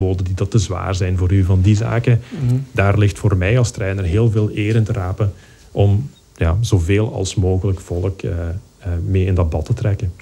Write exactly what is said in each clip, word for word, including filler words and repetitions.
die dat te zwaar zijn voor u, van die zaken. Mm-hmm. Daar ligt voor mij als trainer heel veel eer in te rapen om ja, zoveel als mogelijk volk uh, uh, mee in dat bad te trekken.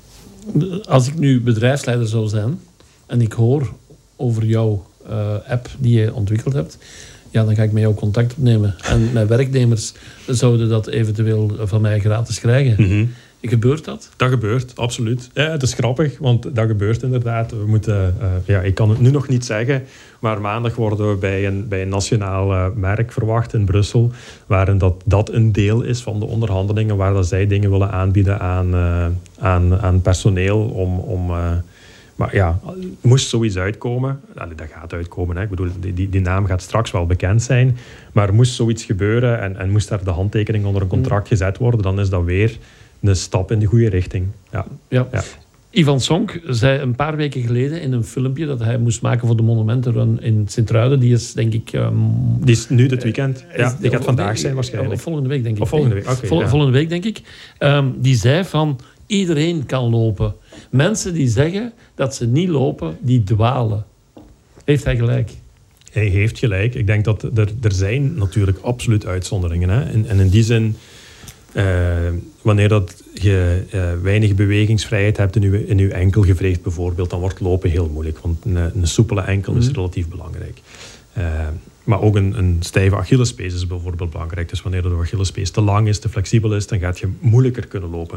Als ik nu bedrijfsleider zou zijn en ik hoor over jouw uh, app die je ontwikkeld hebt, ja, dan ga ik met jou contact opnemen. En mijn werknemers zouden dat eventueel van mij gratis krijgen. Mm-hmm. Gebeurt dat? Dat gebeurt, absoluut. Ja, het is grappig, want dat gebeurt inderdaad. We moeten, uh, ja, ik kan het nu nog niet zeggen, maar maandag worden we bij een, bij een nationaal uh, merk verwacht in Brussel, waarin dat, dat een deel is van de onderhandelingen, waar dat zij dingen willen aanbieden aan, uh, aan, aan personeel. Om, om, uh, maar ja, moest zoiets uitkomen, allee, dat gaat uitkomen, hè. Ik bedoel, die, die, die naam gaat straks wel bekend zijn, maar moest zoiets gebeuren en, en moest daar de handtekening onder een contract gezet worden, dan is dat weer een stap in de goede richting. Ja. Ja. Ja. Ivan Sonk zei een paar weken geleden in een filmpje dat hij moest maken voor de Monumentenrun in Sint-Truiden. Die is denk ik... Um, die is nu dit weekend. Uh, ja, die gaat vandaag zijn waarschijnlijk. Of volgende week denk ik. Of volgende week, okay, Vol, ja. Volgende week denk ik. Um, die zei van iedereen kan lopen. Mensen die zeggen dat ze niet lopen, die dwalen. Heeft hij gelijk? Hij heeft gelijk. Ik denk dat er, er zijn natuurlijk absoluut uitzonderingen. Hè? En, en in die zin... Uh, wanneer dat je uh, weinig bewegingsvrijheid hebt in je, in je enkelgewricht bijvoorbeeld, dan wordt lopen heel moeilijk. Want een, een soepele enkel is relatief belangrijk. Uh, maar ook een, een stijve Achillespees is bijvoorbeeld belangrijk. Dus wanneer de Achillespees te lang is, te flexibel is, dan gaat je moeilijker kunnen lopen.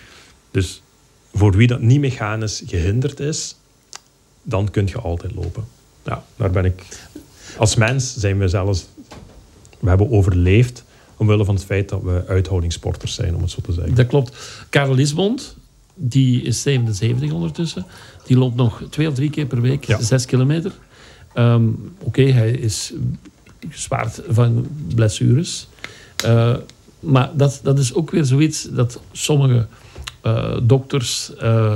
Dus voor wie dat niet mechanisch gehinderd is, dan kun je altijd lopen. Ja, daar ben ik... Als mens zijn we zelfs... We hebben overleefd omwille van het feit dat we uithoudingssporters zijn, om het zo te zeggen. Dat klopt. Karel Lisbond, die is zevenenzeventig ondertussen. Die loopt nog twee of drie keer per week, ja. zes kilometer. Um, Oké, okay, hij is gespaard van blessures. Uh, maar dat, dat is ook weer zoiets dat sommige uh, dokters uh,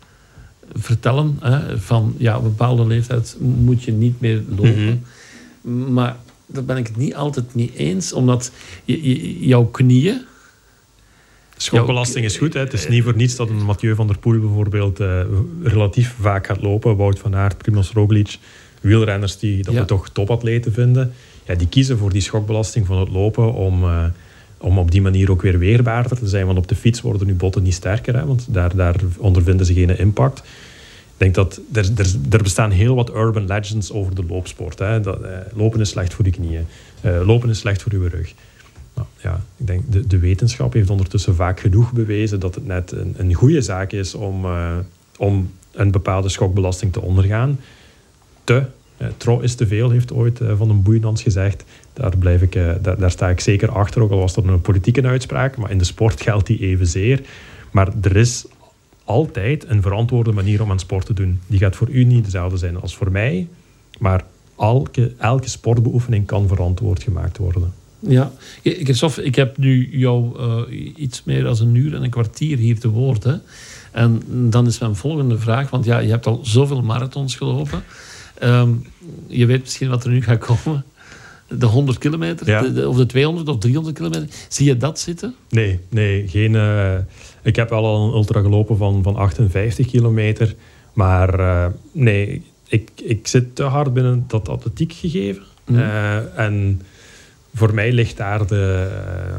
vertellen. Hè, van, ja, op een bepaalde leeftijd moet je niet meer lopen. Mm-hmm. Maar... daar ben ik het niet altijd mee eens, omdat je, je, jouw knieën... Schokbelasting is goed. Hè. Het is niet voor niets dat een Mathieu van der Poel bijvoorbeeld uh, relatief vaak gaat lopen. Wout van Aert, Primož Roglič, wielrenners die dat ja. we toch topatleten vinden. Ja, die kiezen voor die schokbelasting van het lopen om, uh, om op die manier ook weer weerbaarder te zijn. Want op de fiets worden nu botten niet sterker, hè, want daar, daar ondervinden ze geen impact. Ik denk dat er, er, er bestaan heel wat urban legends over de loopsport. Hè. Dat, uh, lopen is slecht voor je knieën. Uh, lopen is slecht voor je rug. Nou, ja, ik denk de, de wetenschap heeft ondertussen vaak genoeg bewezen dat het net een, een goede zaak is om, uh, om een bepaalde schokbelasting te ondergaan. Te, uh, tro is te veel, heeft ooit uh, Van den Boeynans gezegd. Daar, blijf ik, uh, daar, daar sta ik zeker achter, ook al was dat een politieke uitspraak. Maar in de sport geldt die evenzeer. Maar er is altijd een verantwoorde manier om aan sport te doen. Die gaat voor u niet dezelfde zijn als voor mij. Maar elke, elke sportbeoefening kan verantwoord gemaakt worden. Ja, Christophe, ik heb nu jou uh, iets meer dan een uur en een kwartier hier te woord. Hè? En dan is mijn volgende vraag, want ja, je hebt al zoveel marathons gelopen. Um, je weet misschien wat er nu gaat komen. De honderd kilometer, ja. de, de, of de tweehonderd of driehonderd kilometer. Zie je dat zitten? Nee, nee geen, uh, ik heb wel al een ultra gelopen van, van achtenvijftig kilometer. Maar uh, nee, ik, ik zit te hard binnen dat atletiek gegeven. Mm. Uh, en voor mij ligt daar de... Uh,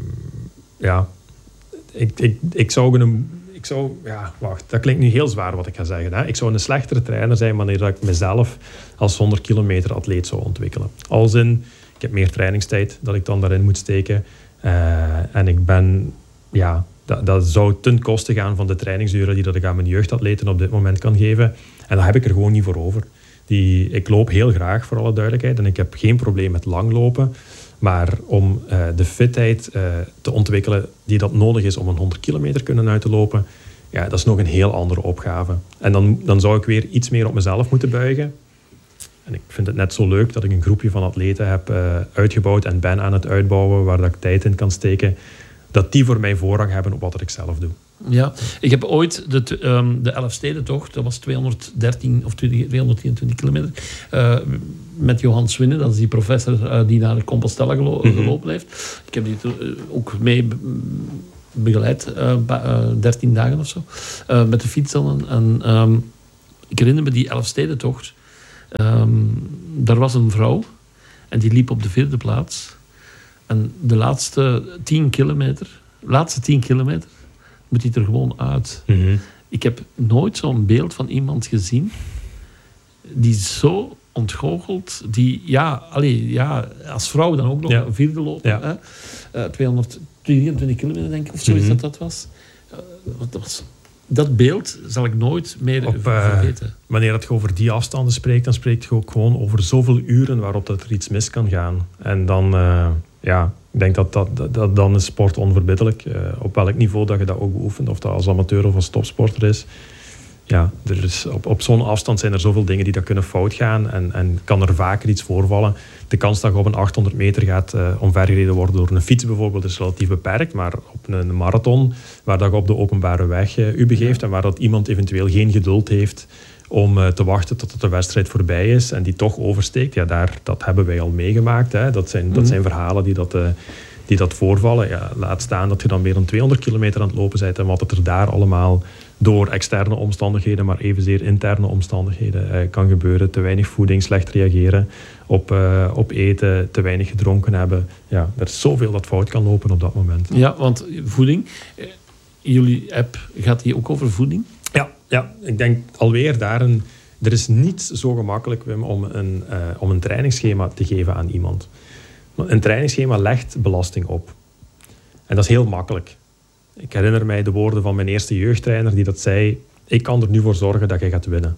ja, ik, ik, ik zou een... Ik zou, ja, wacht, dat klinkt nu heel zwaar wat ik ga zeggen. Hè? Ik zou een slechtere trainer zijn wanneer ik mezelf als honderd kilometer atleet zou ontwikkelen. Als in, ik heb meer trainingstijd dat ik dan daarin moet steken. Uh, en ik ben, ja, dat, dat zou ten koste gaan van de trainingsuren die dat ik aan mijn jeugdatleten op dit moment kan geven. En daar heb ik er gewoon niet voor over. Die, ik loop heel graag, voor alle duidelijkheid. En ik heb geen probleem met langlopen. Maar om uh, de fitheid uh, te ontwikkelen die dat nodig is om een honderd kilometer kunnen uit te lopen, ja, dat is nog een heel andere opgave. En dan, dan zou ik weer iets meer op mezelf moeten buigen. En ik vind het net zo leuk dat ik een groepje van atleten heb uh, uitgebouwd en ben aan het uitbouwen, waar dat ik tijd in kan steken, dat die voor mij voorrang hebben op wat ik zelf doe. Ja, ik heb ooit de, um, de Elfstedentocht, dat was tweehonderddertien of tweehonderdvierentwintig kilometer, uh, met Johan Swinnen, dat is die professor uh, die naar Compostela gelo- mm-hmm. gelopen heeft. Ik heb die to- uh, ook mee be- begeleid, uh, ba- uh, dertien dagen of zo, uh, met de fiets dan. En um, ik herinner me die Elfstedentocht. Um, daar was een vrouw en die liep op de vierde plaats. En de laatste tien kilometer, laatste tien kilometer, moet hij er gewoon uit. Mm-hmm. Ik heb nooit zo'n beeld van iemand gezien die zo ontgoocheld, die, ja, allee, ja, als vrouw dan ook nog ja. een vierde lopen. Ja. Hè? Uh, tweehonderddrieëntwintig kilometer, denk ik, of zoiets mm-hmm. dat dat was. Uh, dat was. Dat beeld zal ik nooit meer Op, uh, vergeten. Wanneer je over die afstanden spreekt, dan spreekt je ook gewoon over zoveel uren waarop dat er iets mis kan gaan. En dan, uh, ja, ik denk dat, dat, dat dan is sport onverbiddelijk. Uh, op welk niveau dat je dat ook beoefent, of dat als amateur of als topsporter is. Ja, er is op, op zo'n afstand zijn er zoveel dingen die dat kunnen fout gaan en, en kan er vaker iets voorvallen. De kans dat je op een achthonderd meter gaat uh, omvergereden worden door een fiets bijvoorbeeld is relatief beperkt, maar op een marathon waar dat je op de openbare weg uh, u begeeft en waar dat iemand eventueel geen geduld heeft om uh, te wachten tot de wedstrijd voorbij is en die toch oversteekt, ja, daar, dat hebben wij al meegemaakt. Hè. Dat zijn, dat zijn verhalen die dat... Uh, die dat voorvallen. Ja, laat staan dat je dan meer dan tweehonderd kilometer aan het lopen bent en wat het er daar allemaal door externe omstandigheden, maar evenzeer interne omstandigheden eh, kan gebeuren. Te weinig voeding, slecht reageren op, uh, op eten, te weinig gedronken hebben. Ja, er is zoveel dat fout kan lopen op dat moment. Ja, want voeding, eh, jullie app, gaat die ook over voeding? Ja, ja, ik denk alweer daar een... Er is niet zo gemakkelijk, Wim, om een, uh, om een trainingsschema te geven aan iemand. Een trainingsschema legt belasting op. En dat is heel makkelijk. Ik herinner mij de woorden van mijn eerste jeugdtrainer die dat zei: ik kan er nu voor zorgen dat je gaat winnen.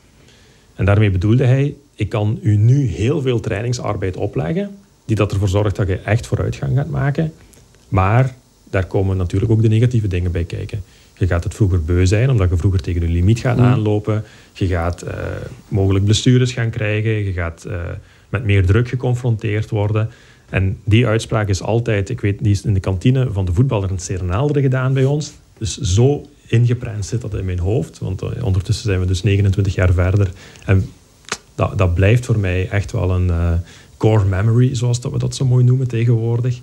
En daarmee bedoelde hij: ik kan u nu heel veel trainingsarbeid opleggen die dat ervoor zorgt dat je echt vooruitgang gaat maken. Maar daar komen natuurlijk ook de negatieve dingen bij kijken. Je gaat het vroeger beu zijn, omdat je vroeger tegen je limiet gaat mm. aanlopen. Je gaat uh, mogelijk blessures gaan krijgen. Je gaat uh, met meer druk geconfronteerd worden. En die uitspraak is altijd, ik weet, die is in de kantine van de voetballer in Serenalderen gedaan bij ons. Dus zo ingeprent zit dat in mijn hoofd. Want uh, ondertussen zijn we dus negenentwintig jaar verder. En dat, dat blijft voor mij echt wel een uh, core memory, zoals dat we dat zo mooi noemen tegenwoordig.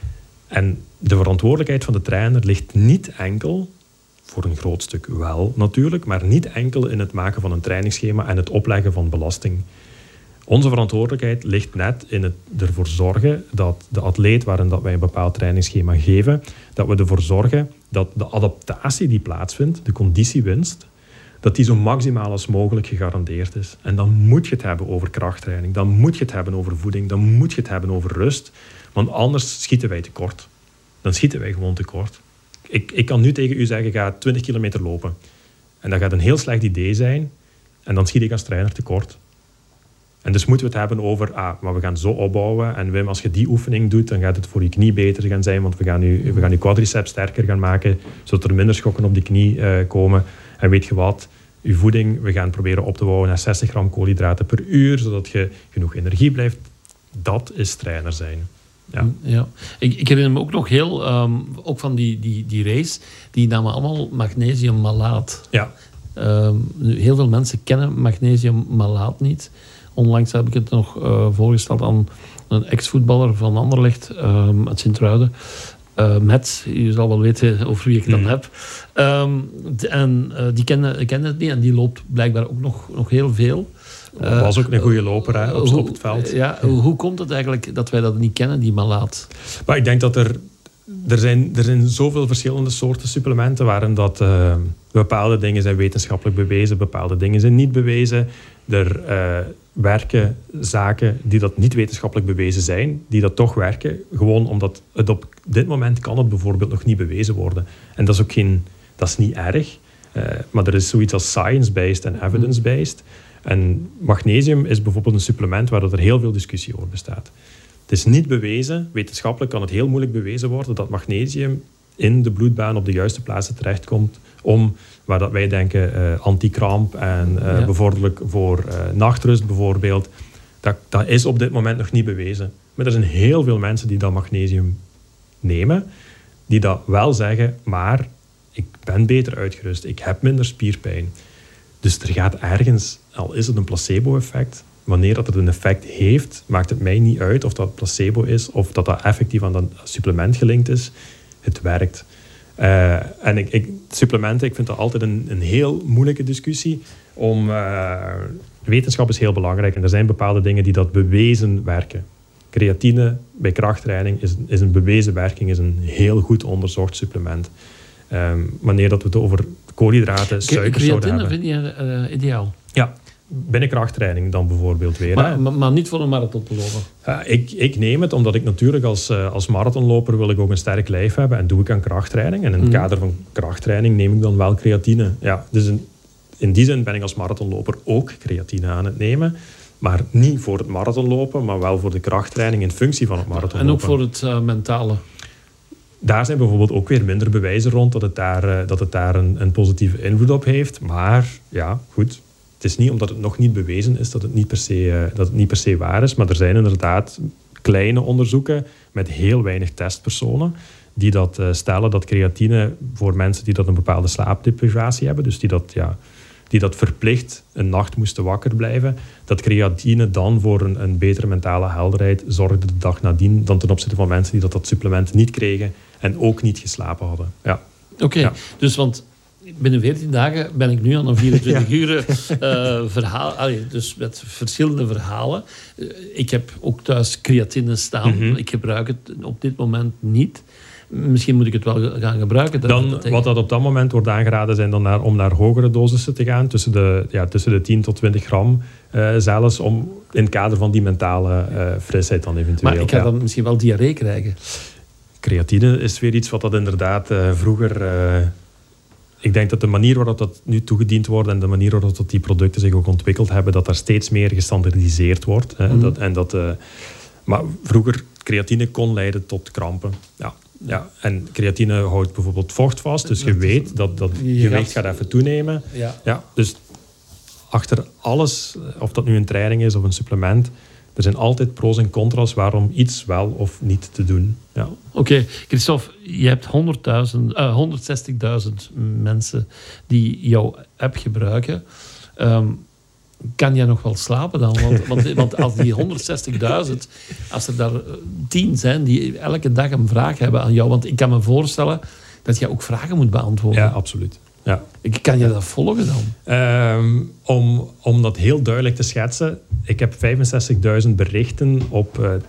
En de verantwoordelijkheid van de trainer ligt niet enkel, voor een groot stuk wel natuurlijk, maar niet enkel in het maken van een trainingsschema en het opleggen van belasting. Onze verantwoordelijkheid ligt net in het ervoor zorgen dat de atleet waarin dat wij een bepaald trainingsschema geven, dat we ervoor zorgen dat de adaptatie die plaatsvindt, de conditiewinst, dat die zo maximaal als mogelijk gegarandeerd is. En dan moet je het hebben over krachttraining, dan moet je het hebben over voeding, dan moet je het hebben over rust, want anders schieten wij tekort. Dan schieten wij gewoon tekort. Ik, ik kan nu tegen u zeggen, ga twintig kilometer lopen. En dat gaat een heel slecht idee zijn. En dan schiet ik als trainer tekort. En dus moeten we het hebben over, ah, maar we gaan zo opbouwen. En Wim, als je die oefening doet, dan gaat het voor je knie beter gaan zijn. Want we gaan je, we gaan je quadriceps sterker gaan maken. Zodat er minder schokken op die knie uh, komen. En weet je wat? Je voeding, we gaan proberen op te bouwen naar zestig gram koolhydraten per uur. Zodat je genoeg energie blijft. Dat is trainer zijn. Ja. Ja. Ik, ik herinner me ook nog heel, um, ook van die, die, die race, die namen allemaal magnesiummalaat. Ja. Um, heel veel mensen kennen magnesiummalaat niet. Onlangs heb ik het nog uh, voorgesteld aan een ex-voetballer van Anderlecht, um, uit Sint-Truiden. Uh, Met, je zal wel weten over wie ik het dan mm. heb. Um, en uh, die kende, kende het niet en die loopt blijkbaar ook nog, nog heel veel. Dat was ook een goede loper hè, op, hoe, op het veld. Ja, hoe, hoe komt het eigenlijk dat wij dat niet kennen, die malaat? Maar ik denk dat er... Er zijn, er zijn zoveel verschillende soorten supplementen waarin dat uh, bepaalde dingen zijn wetenschappelijk bewezen, bepaalde dingen zijn niet bewezen. Er uh, werken zaken die dat niet wetenschappelijk bewezen zijn, die dat toch werken. Gewoon omdat het op dit moment kan het bijvoorbeeld nog niet bewezen worden. En dat is ook geen... Dat is niet erg. Uh, maar er is zoiets als science-based en evidence-based. En magnesium is bijvoorbeeld een supplement waar er heel veel discussie over bestaat. Het is niet bewezen, wetenschappelijk kan het heel moeilijk bewezen worden dat magnesium in de bloedbaan op de juiste plaatsen terechtkomt om, waar dat wij denken, uh, antikramp en uh, ja. bevorderlijk voor uh, nachtrust bijvoorbeeld. Dat, dat is op dit moment nog niet bewezen. Maar er zijn heel veel mensen die dat magnesium nemen, die dat wel zeggen, maar ik ben beter uitgerust, ik heb minder spierpijn. Dus er gaat ergens, al is het een placebo-effect, wanneer dat het een effect heeft, maakt het mij niet uit of dat placebo is of dat dat effectief aan dat supplement gelinkt is. Het werkt. Uh, en ik, ik, supplementen, ik vind dat altijd een, een heel moeilijke discussie, om... Uh, wetenschap is heel belangrijk en er zijn bepaalde dingen die dat bewezen werken. Creatine bij krachttraining is, is een bewezen werking, is een heel goed onderzocht supplement. Um, wanneer dat we het over koolhydraten, suikers zouden hebben. Creatine vind je uh, ideaal? Ja, binnen krachttraining dan bijvoorbeeld weer. Maar, maar, maar niet voor een marathon te lopen? Uh, ik, ik neem het omdat ik natuurlijk als, uh, als marathonloper wil ik ook een sterk lijf hebben en doe ik aan krachttraining. En in het mm. kader van krachttraining neem ik dan wel creatine. Ja, dus in, in die zin ben ik als marathonloper ook creatine aan het nemen. Maar niet voor het marathonlopen, maar wel voor de krachttraining in functie van het marathonlopen. En ook voor het uh, mentale? Daar zijn bijvoorbeeld ook weer minder bewijzen rond dat het daar, uh, dat het daar een, een positieve invloed op heeft. Maar ja, goed. Het is niet omdat het nog niet bewezen is dat het niet per se, uh, dat het niet per se waar is. Maar er zijn inderdaad kleine onderzoeken met heel weinig testpersonen die dat uh, stellen dat creatine voor mensen die dat een bepaalde slaapdeprivatie hebben, dus die dat... Ja, die dat verplicht een nacht moesten wakker blijven, dat creatine dan voor een, een betere mentale helderheid zorgde de dag nadien dan ten opzichte van mensen die dat, dat supplement niet kregen en ook niet geslapen hadden. Ja. Oké, okay, ja. Dus want binnen veertien dagen ben ik nu aan een vierentwintig ja. uur uh, verhaal, allee, dus met verschillende verhalen. Uh, ik heb ook thuis creatine staan. Mm-hmm. Ik gebruik het op dit moment niet. Misschien moet ik het wel gaan gebruiken. Dan, dat wat dat op dat moment wordt aangeraden zijn dan naar, om naar hogere dosissen te gaan. Tussen de, ja, tussen de tien tot twintig gram uh, zelfs. Om in het kader van die mentale uh, frisheid dan eventueel. Maar ik ga ja. dan misschien wel diarree krijgen. Creatine is weer iets wat dat inderdaad uh, vroeger... Uh, ik denk dat de manier waarop dat nu toegediend wordt en de manier waarop dat die producten zich ook ontwikkeld hebben, dat daar steeds meer gestandaardiseerd wordt. Hè, mm. dat, en dat, uh, maar vroeger, creatine kon leiden tot krampen. Ja. Ja, en creatine houdt bijvoorbeeld vocht vast. Dus je weet dat dat gewicht gaat even toenemen. Ja. Ja, dus achter alles, of dat nu een training is of een supplement, er zijn altijd pro's en contra's waarom iets wel of niet te doen. Ja. Oké, okay. Christophe, je hebt uh, honderdzestigduizend mensen die jouw app gebruiken. Um, Kan jij nog wel slapen dan? Want, want, want als die honderdzestigduizend, als er daar tien zijn die elke dag een vraag hebben aan jou, want ik kan me voorstellen dat jij ook vragen moet beantwoorden. Ja, absoluut. Ja. Kan je dat volgen dan? Um, om, om dat heel duidelijk te schetsen, ik heb vijfenzestigduizend berichten op uh,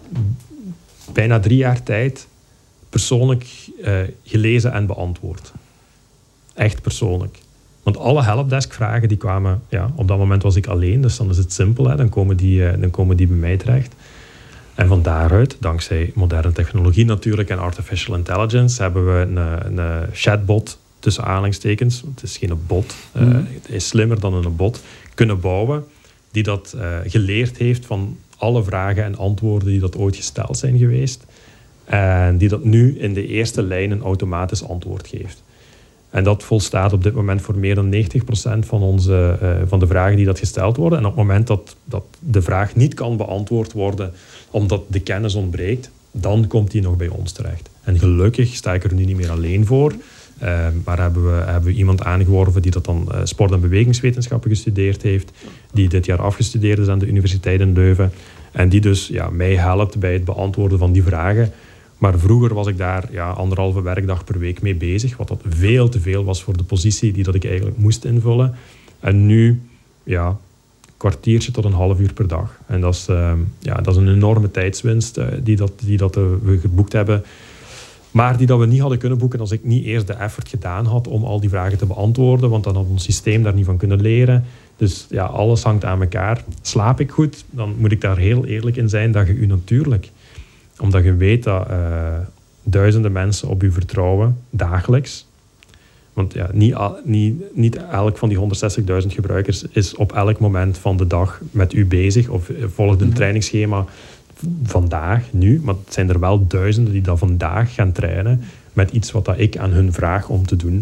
bijna drie jaar tijd persoonlijk uh, gelezen en beantwoord. Echt persoonlijk. Want alle helpdesk-vragen die kwamen... Ja, op dat moment was ik alleen, dus dan is het simpel. Hè, dan, komen die, uh, dan komen die bij mij terecht. En van daaruit, dankzij moderne technologie natuurlijk en artificial intelligence, hebben we een, een chatbot, tussen aanhalingstekens. Het is geen bot. Uh, mm. Het is slimmer dan een bot. Kunnen bouwen, die dat uh, geleerd heeft van alle vragen en antwoorden die dat ooit gesteld zijn geweest. En die dat nu in de eerste lijnen automatisch antwoord geeft. En dat volstaat op dit moment voor meer dan negentig procent van, onze, uh, van de vragen die dat gesteld worden. En op het moment dat, dat de vraag niet kan beantwoord worden omdat de kennis ontbreekt, dan komt die nog bij ons terecht. En gelukkig sta ik er nu niet meer alleen voor. Uh, maar hebben we, hebben we iemand aangeworven die dat dan uh, sport- en bewegingswetenschappen gestudeerd heeft. Die dit jaar afgestudeerd is aan de Universiteit in Leuven. En die dus ja, mij helpt bij het beantwoorden van die vragen. Maar vroeger was ik daar ja, anderhalve werkdag per week mee bezig. Wat dat veel te veel was voor de positie die dat ik eigenlijk moest invullen. En nu, ja, een kwartiertje tot een half uur per dag. En dat is, uh, ja, dat is een enorme tijdswinst uh, die, dat, die dat, uh, we geboekt hebben. Maar die dat we niet hadden kunnen boeken als ik niet eerst de effort gedaan had om al die vragen te beantwoorden. Want dan had ons systeem daar niet van kunnen leren. Dus ja, alles hangt aan elkaar. Slaap ik goed? Dan moet ik daar heel eerlijk in zijn dat je u natuurlijk... Omdat je weet dat uh, duizenden mensen op u vertrouwen, dagelijks. Want ja, niet, niet, niet elk van die honderdzestigduizend gebruikers is op elk moment van de dag met u bezig. Of volgt een trainingsschema vandaag, nu. Maar het zijn er wel duizenden die dat vandaag gaan trainen met iets wat dat ik aan hun vraag om te doen.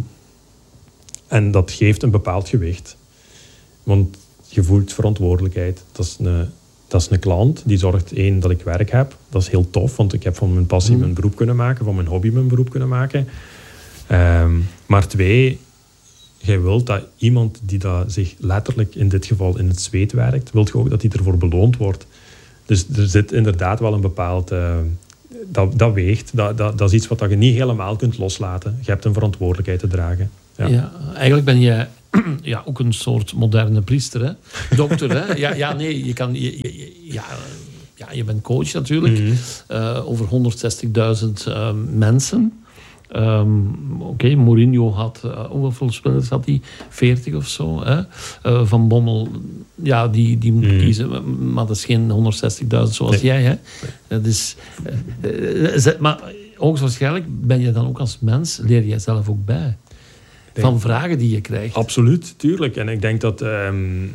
En dat geeft een bepaald gewicht. Want je voelt verantwoordelijkheid. Dat is een... Dat is een klant die zorgt, één, dat ik werk heb. Dat is heel tof, want ik heb van mijn passie mijn beroep kunnen maken, van mijn hobby mijn beroep kunnen maken. Um, maar twee, jij wilt dat iemand die dat zich letterlijk in dit geval in het zweet werkt, wilt je ook dat die ervoor beloond wordt. Dus er zit inderdaad wel een bepaald... Uh, dat, dat weegt. Dat, dat, dat is iets wat je niet helemaal kunt loslaten. Je hebt een verantwoordelijkheid te dragen. Ja, ja eigenlijk ben je ja, ook een soort moderne priester, hè? Dokter, hè? Ja, ja, nee, je kan... Je, je, ja, ja, je bent coach natuurlijk. Mm-hmm. Uh, over honderdzestigduizend uh, mensen. Um, Oké, okay, Mourinho had... Uh, hoeveel spelers had hij? veertig of zo. Hè? Uh, Van Bommel, ja, die, die moet mm. kiezen. Maar dat is geen honderdzestigduizend zoals nee. jij, hè? Dat is... Uh, uh, maar hoogstwaarschijnlijk ben je dan ook als mens... leer jij zelf ook bij. Van denk, vragen die je krijgt. Absoluut, tuurlijk. En ik denk dat... Um,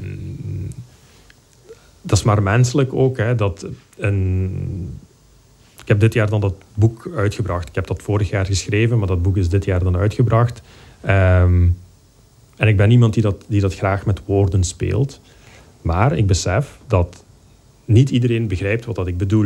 dat is maar menselijk ook, hè, dat een... Ik heb dit jaar dan dat boek uitgebracht. Ik heb dat vorig jaar geschreven, maar dat boek is dit jaar dan uitgebracht. Um, en ik ben iemand die dat, die dat graag met woorden speelt. Maar ik besef dat niet iedereen begrijpt wat dat ik bedoel.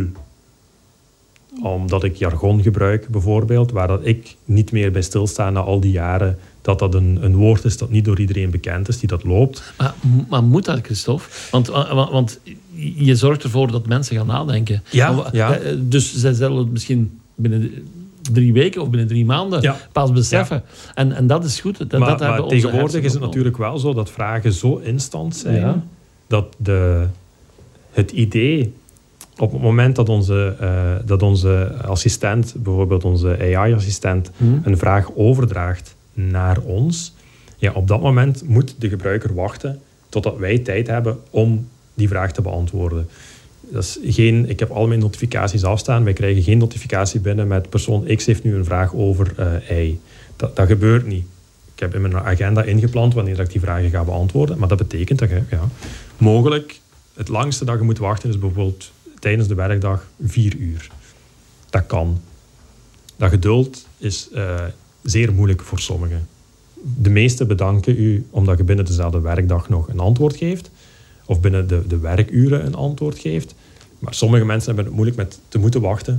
Omdat ik jargon gebruik, bijvoorbeeld, waar dat ik niet meer bij stilsta na al die jaren, dat dat een, een woord is dat niet door iedereen bekend is, die dat loopt. Maar, maar moet dat, Christophe? Want, want je zorgt ervoor dat mensen gaan nadenken. Ja, ja. Dus zij zullen het misschien binnen drie weken of binnen drie maanden ja. pas beseffen. Ja. En, en dat is goed. Dat, maar dat maar tegenwoordig is het natuurlijk wel zo dat vragen zo instant zijn, ja. dat de, het idee... Op het moment dat onze, uh, dat onze assistent, bijvoorbeeld onze A I-assistent, hmm. een vraag overdraagt naar ons, ja, op dat moment moet de gebruiker wachten totdat wij tijd hebben om die vraag te beantwoorden. Dat is geen, ik heb al mijn notificaties afstaan. Wij krijgen geen notificatie binnen met persoon X heeft nu een vraag over uh, Y. Dat, dat gebeurt niet. Ik heb in mijn agenda ingepland wanneer ik die vragen ga beantwoorden. Maar dat betekent dat je ja, mogelijk het langste dat je moet wachten is bijvoorbeeld tijdens de werkdag vier uur. Dat kan. Dat geduld is uh, zeer moeilijk voor sommigen. De meesten bedanken u omdat je binnen dezelfde werkdag nog een antwoord geeft. Of binnen de, de werkuren een antwoord geeft. Maar sommige mensen hebben het moeilijk met te moeten wachten.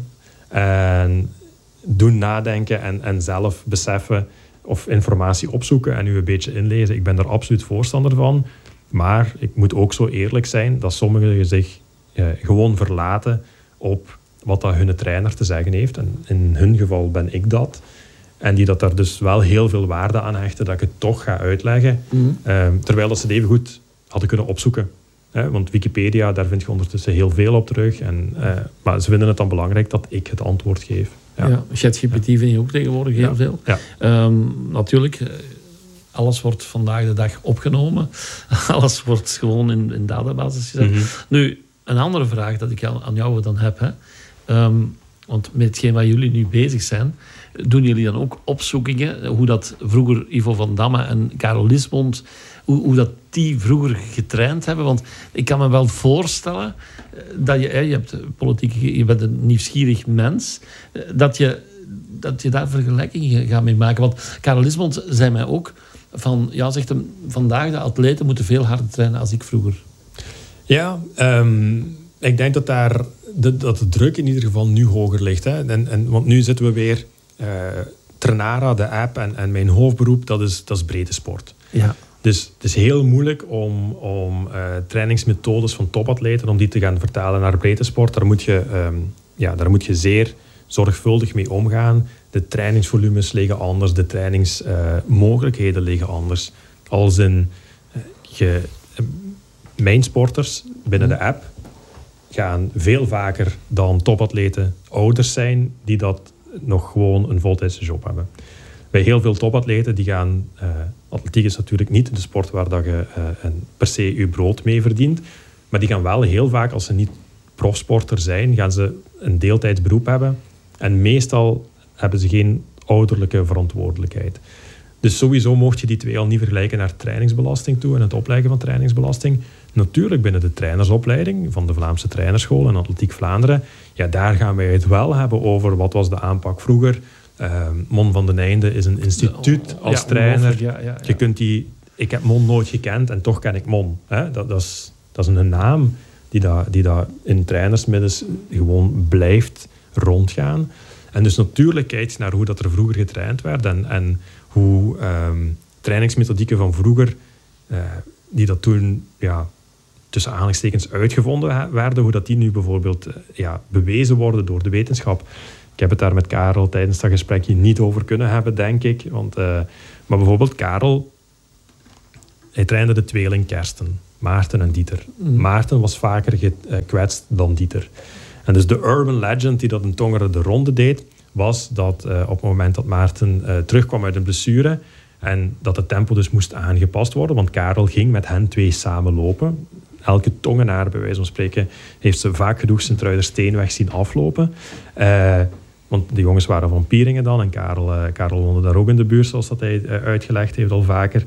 En doen nadenken en, en zelf beseffen of informatie opzoeken en u een beetje inlezen. Ik ben daar absoluut voorstander van. Maar ik moet ook zo eerlijk zijn dat sommigen zich eh, gewoon verlaten op wat dat hun trainer te zeggen heeft. En in hun geval ben ik dat. En die dat daar dus wel heel veel waarde aan hechten dat ik het toch ga uitleggen. Mm. Uh, terwijl dat ze het even goed hadden kunnen opzoeken. Hè? Want Wikipedia, daar vind je ondertussen heel veel op terug. En, uh, maar ze vinden het dan belangrijk dat ik het antwoord geef. Ja. Ja, ChatGPT ja. vind je ook tegenwoordig heel ja. veel. Ja. Um, natuurlijk, alles wordt vandaag de dag opgenomen. Alles wordt gewoon in, in databases gezet. Mm-hmm. Nu, een andere vraag dat ik aan jou dan heb. Hè. Um, want met hetgeen waar jullie nu bezig zijn, doen jullie dan ook opzoekingen? Hoe dat vroeger Ivo van Damme en Karel Lisbond, hoe, hoe dat die vroeger getraind hebben? Want ik kan me wel voorstellen dat je, je hebt politiek, je bent een nieuwsgierig mens, dat je, dat je daar vergelijkingen gaat mee maken. Want Karel Lisbond zei mij ook van, ja, zegt hem, vandaag de atleten moeten veel harder trainen als ik vroeger. Ja, um, ik denk dat daar de, dat de druk in ieder geval nu hoger ligt. Hè? En, en, want nu zitten we weer... Uh, Trenara, de app en, en mijn hoofdberoep, dat is, dat is breedte sport. Ja. Dus het is heel moeilijk om, om uh, trainingsmethodes van topatleten, om die te gaan vertalen naar breedte sport. Daar moet je, um, ja, daar moet je zeer zorgvuldig mee omgaan. De trainingsvolumes liggen anders, de trainingsmogelijkheden uh, liggen anders. Als in, uh, je, uh, mijn sporters binnen de app gaan veel vaker dan topatleten ouders zijn die dat nog gewoon een voltijdse job hebben. Bij heel veel topatleten die gaan... Uh, atletiek is natuurlijk niet de sport waar dat je uh, een, per se je brood mee verdient. Maar die gaan wel heel vaak, als ze niet profsporter zijn, gaan ze een deeltijds beroep hebben. En meestal hebben ze geen ouderlijke verantwoordelijkheid. Dus sowieso mocht je die twee al niet vergelijken naar trainingsbelasting toe en het opleggen van trainingsbelasting. Natuurlijk binnen de trainersopleiding van de Vlaamse Trainerschool en Atletiek Vlaanderen, ja, daar gaan wij het wel hebben over wat was de aanpak vroeger. Uh, Mon van den Einde is een instituut als ja, trainer. Ja, ja, ja. Je kunt die, ik heb Mon nooit gekend en toch ken ik Mon. Hè? Dat, dat, is, dat is een naam die dat, die dat in trainersmiddels gewoon blijft rondgaan. En dus natuurlijk kijk je naar hoe dat er vroeger getraind werd en, en hoe um, trainingsmethodieken van vroeger, uh, die dat toen ja, tussen aanhalingstekens uitgevonden werden, hoe dat die nu bijvoorbeeld uh, ja, bewezen worden door de wetenschap. Ik heb het daar met Karel tijdens dat gesprekje niet over kunnen hebben, denk ik. Want, uh, maar bijvoorbeeld Karel hij trainde de tweeling Kersten, Maarten en Dieter. Mm. Maarten was vaker gekwetst dan Dieter. En dus de urban legend die dat in Tongeren de ronde deed, was dat uh, op het moment dat Maarten uh, terugkwam uit een blessure en dat het tempo dus moest aangepast worden, want Karel ging met hen twee samen lopen. Elke Tongenaar, bij wijze van spreken, heeft ze vaak genoeg Sint-Truider Steenweg zien aflopen. Uh, want de jongens waren van Pieringen dan en Karel, uh, Karel woonde daar ook in de buurt, zoals dat hij uh, uitgelegd heeft al vaker.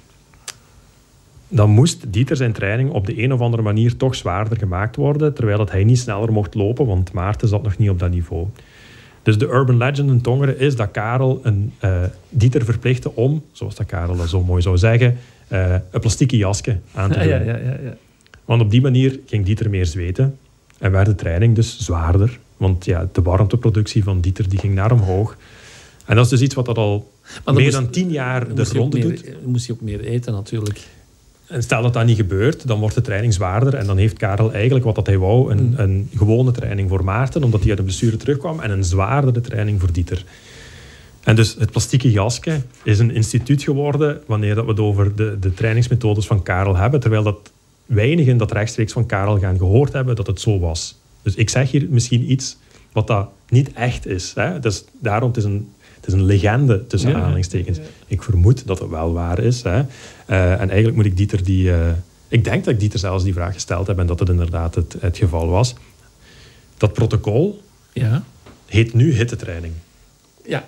Dan moest Dieter zijn training op de een of andere manier toch zwaarder gemaakt worden, terwijl dat hij niet sneller mocht lopen, want Maarten zat nog niet op dat niveau. Dus de urban legend in Tongeren is dat Karel een uh, Dieter verplichtte om, zoals dat Karel dat zo mooi zou zeggen, uh, een plastieke jasje aan te doen. Ja, ja, ja, ja. Want op die manier ging Dieter meer zweten en werd de training dus zwaarder. Want ja, de warmteproductie van Dieter die ging naar omhoog. En dat is dus iets wat dat al meer moest, dan tien jaar de ronde meer, doet. Moest hij ook meer eten natuurlijk. En stel dat dat niet gebeurt, dan wordt de training zwaarder. En dan heeft Karel eigenlijk wat dat hij wou, een, mm. een gewone training voor Maarten, omdat hij uit de blessure terugkwam, en een zwaardere training voor Dieter. En dus het plastieke jasje is een instituut geworden wanneer dat we het over de, de trainingsmethodes van Karel hebben, terwijl dat weinigen dat rechtstreeks van Karel gaan gehoord hebben dat het zo was. Dus ik zeg hier misschien iets wat dat niet echt is. Hè? Dus daarom, het is een, het is een legende tussen ja, aanhalingstekens. Ja, ja. Ik vermoed dat het wel waar is. Hè? Uh, en eigenlijk moet ik Dieter die... Uh, ik denk dat ik Dieter zelfs die vraag gesteld heb en dat het inderdaad het, het geval was. Dat protocol ja. heet nu hittetraining. Ja.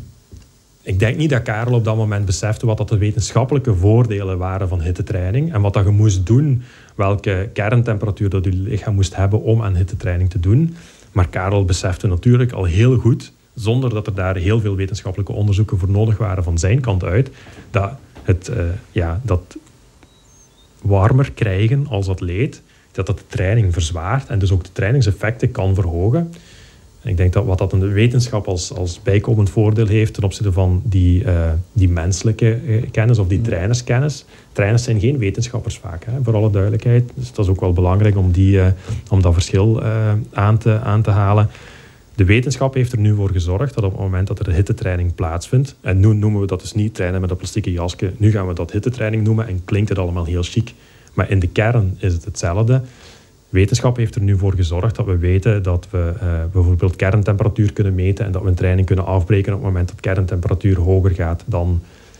Ik denk niet dat Karel op dat moment besefte wat dat de wetenschappelijke voordelen waren van hittetraining en wat dat je moest doen, welke kerntemperatuur dat je lichaam moest hebben om aan hittetraining te doen. Maar Karel besefte natuurlijk al heel goed, zonder dat er daar heel veel wetenschappelijke onderzoeken voor nodig waren van zijn kant uit, dat het uh, ja, dat warmer krijgen als atleet, dat dat de training verzwaart en dus ook de trainingseffecten kan verhogen. Ik denk dat wat dat in de wetenschap als, als bijkomend voordeel heeft ten opzichte van die, uh, die menselijke uh, kennis of die trainerskennis. Trainers zijn geen wetenschappers vaak, hè, voor alle duidelijkheid. Dus dat is ook wel belangrijk om, die, uh, om dat verschil uh, aan, te, aan te halen. De wetenschap heeft er nu voor gezorgd dat op het moment dat er hittetraining plaatsvindt, en nu noemen we dat dus niet trainen met een plastieke jasje, nu gaan we dat hittetraining noemen en klinkt het allemaal heel chic. Maar in de kern is het hetzelfde. Wetenschap heeft er nu voor gezorgd dat we weten dat we uh, bijvoorbeeld kerntemperatuur kunnen meten en dat we een training kunnen afbreken op het moment dat kerntemperatuur hoger gaat dan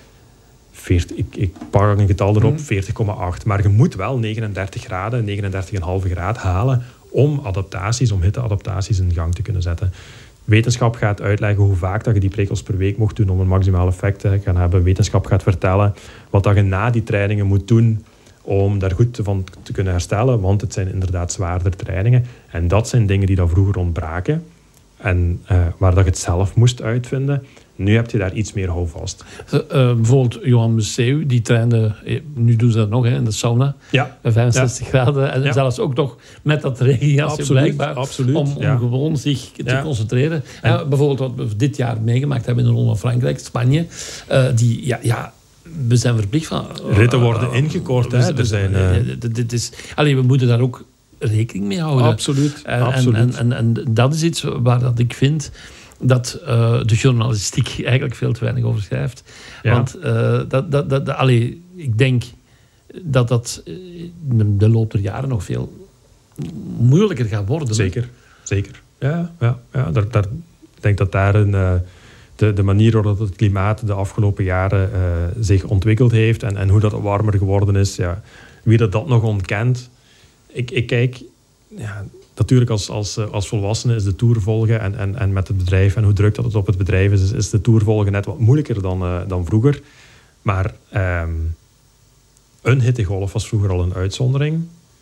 veertig, ik, ik pak een getal erop, veertig komma acht. Maar je moet wel negenendertig graden, negenendertig komma vijf graden halen om adaptaties, om hitteadaptaties in gang te kunnen zetten. Wetenschap gaat uitleggen hoe vaak dat je die prikkels per week mocht doen om een maximaal effect te gaan hebben. Wetenschap gaat vertellen wat dat je na die trainingen moet doen om daar goed van te kunnen herstellen, want het zijn inderdaad zwaarder trainingen. En dat zijn dingen die dan vroeger ontbraken en uh, waar dat je het zelf moest uitvinden. Nu heb je daar iets meer houvast. Uh, uh, bijvoorbeeld Johan Museeuw, die trainde, nu doen ze dat nog hè, in de sauna, ja. bij vijfenzestig ja. graden. En ja. zelfs ook nog met dat regenjasje blijkbaar, absoluut, om, om ja. gewoon zich te ja. concentreren. En, uh, bijvoorbeeld wat we dit jaar meegemaakt hebben in de Ronde van Frankrijk, Spanje, uh, die, ja... ja we zijn verplicht van... Ritten worden ingekort. Uh, hè? Er zijn, uh... dit is, allee, we moeten daar ook rekening mee houden. Absoluut. En, absoluut. En, en, en, en dat is iets waar dat ik vind dat uh, de journalistiek eigenlijk veel te weinig over schrijft. Ja. Want uh, dat, dat, dat, allee, ik denk dat dat in de loop der jaren nog veel moeilijker gaat worden. Zeker. Zeker. Ja, ja, ja. Daar, daar, ik denk dat daar een... Uh, De, de manier waarop het klimaat de afgelopen jaren uh, zich ontwikkeld heeft en, en hoe dat warmer geworden is. Ja, wie dat, dat nog ontkent. Ik, ik kijk, ja, natuurlijk als, als, als volwassene is de Tour volgen en, en, en met het bedrijf en hoe druk dat het op het bedrijf is, is de Tour volgen net wat moeilijker dan, uh, dan vroeger. Maar um, een hittegolf was vroeger al een uitzondering.